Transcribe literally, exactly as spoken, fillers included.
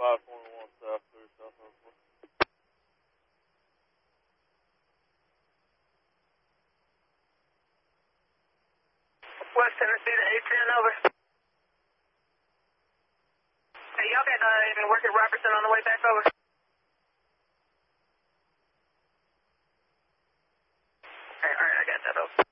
five twenty-one South through South Oakland. West Tennessee to eight ten, over. Hey, y'all got uh, even work at Robertson on the way back, over. Alright, alright, I got that, over.